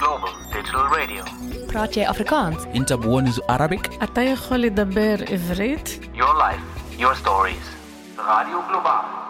Global Digital Radio. praat jy Afrikaans? انت بونز Arabic. אתה יכול לדבר עברית? Your life, your stories. Radio Global.